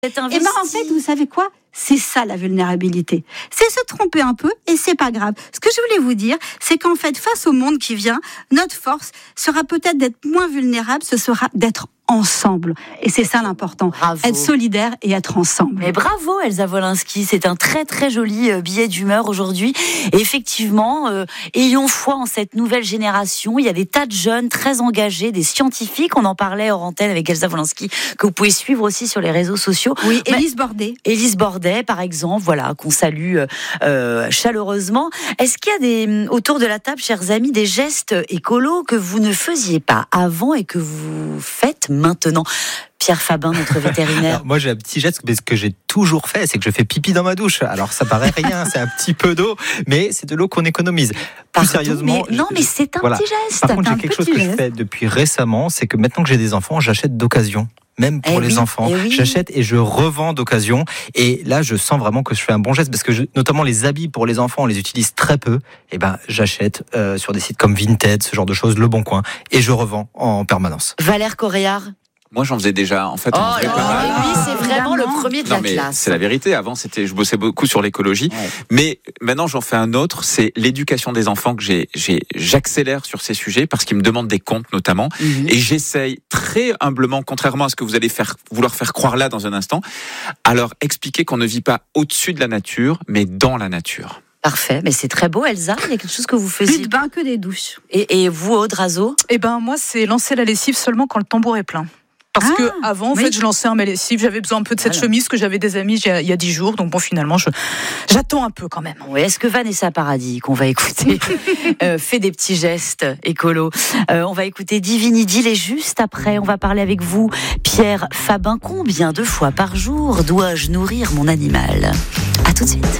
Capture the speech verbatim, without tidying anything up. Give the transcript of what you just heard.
Et ben en fait, vous savez quoi ? C'est ça la vulnérabilité. C'est se tromper un peu et c'est pas grave. Ce que je voulais vous dire, c'est qu'en fait, face au monde qui vient, notre force sera peut-être d'être moins vulnérable, ce sera d'être ensemble. Et c'est ça l'important. Bravo. Être solidaire et être ensemble. Mais bravo Elsa Wolinski, c'est un très très joli billet d'humeur aujourd'hui. Et effectivement, euh, ayons foi en cette nouvelle génération. Il y a des tas de jeunes très engagés, des scientifiques. On en parlait hors antenne avec Elsa Wolinski, que vous pouvez suivre aussi sur les réseaux sociaux. Oui, Élise Bordet. Élise Bordet, par exemple, voilà, qu'on salue euh, chaleureusement. Est-ce qu'il y a des, autour de la table, chers amis, des gestes écolos que vous ne faisiez pas avant et que vous faites maintenant? Pierre Fabin, notre vétérinaire. Alors, moi, j'ai un petit geste que, que j'ai toujours fait, c'est que je fais pipi dans ma douche. Alors, ça paraît rien, c'est un petit peu d'eau, mais c'est de l'eau qu'on économise. Pardon, Plus sérieusement, mais, non, je, mais c'est un voilà. petit geste. Par contre, un j'ai quelque chose petit que geste. je fais depuis récemment, c'est que maintenant que j'ai des enfants, j'achète d'occasion. Même pour eh les oui, enfants, eh oui. j'achète et je revends d'occasion. Et là, je sens vraiment que je fais un bon geste parce que je, notamment les habits pour les enfants, on les utilise très peu. Et ben, j'achète euh, sur des sites comme Vinted, ce genre de choses, Le Bon Coin, et je revends en permanence. Valère Coréard. Moi, j'en faisais déjà, en fait. Oh, en vrai, là, pas mal. et lui, c'est vraiment le premier de Non, la mais classe. c'est la vérité. Avant, c'était, je bossais beaucoup sur l'écologie. Ouais. Mais maintenant, j'en fais un autre. C'est l'éducation des enfants que j'ai, j'ai, j'accélère sur ces sujets parce qu'ils me demandent des comptes, notamment. Mhm. Et j'essaye très humblement, contrairement à ce que vous allez faire, vouloir faire croire là dans un instant, à leur expliquer qu'on ne vit pas au-dessus de la nature, mais dans la nature. Parfait, mais c'est très beau, Elsa. Il y a quelque chose que vous Plus faisiez. de bain que des douches. Et, et vous, Aude Razo? Eh ben moi, c'est lancer la lessive seulement quand le tambour est plein. Parce Ah, que avant, en oui. fait, je lançais un ma lessive, j'avais besoin un peu de cette Voilà. chemise que j'avais des amis il y a- il y a dix jours. Donc bon, finalement, je j'attends un peu quand même. Oui, est-ce que Vanessa Paradis, qu'on va écouter, euh, fait des petits gestes écolos? euh, On va écouter Divinity, et juste après, on va parler avec vous, Pierre Fabin. Combien de fois par jour dois-je nourrir mon animal? À tout de suite.